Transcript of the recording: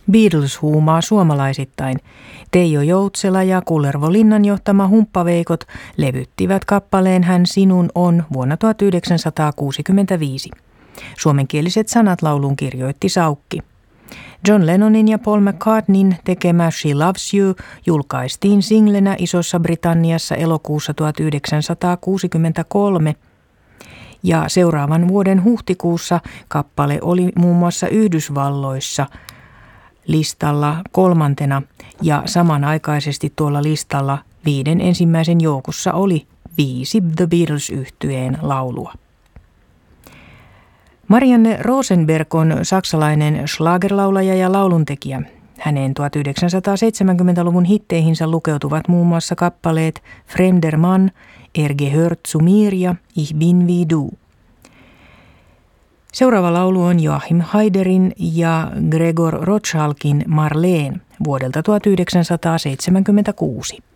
Beatles huumaa suomalaisittain. Teijo Joutsela ja Kullervo Linnan johtama Humppaveikot levyttivät kappaleen Hän sinun on vuonna 1965. Suomenkieliset sanat lauluun kirjoitti Saukki. John Lennonin ja Paul McCartneyn tekemä She Loves You julkaistiin singlenä Isossa Britanniassa elokuussa 1963 ja seuraavan vuoden huhtikuussa kappale oli muun muassa Yhdysvalloissa listalla 3. ja samanaikaisesti tuolla listalla 5 ensimmäisen joukossa oli 5 The Beatles-yhtyeen laulua. Marianne Rosenberg on saksalainen schlagerlaulaja ja lauluntekijä. Hänen 1970-luvun hitteihinsä lukeutuvat muun muassa kappaleet Fremder Mann, Gehört zu mir ja Ich bin wie du. Seuraava laulu on Joachim Heiderin ja Gregor Rotschalkin Marleen vuodelta 1976.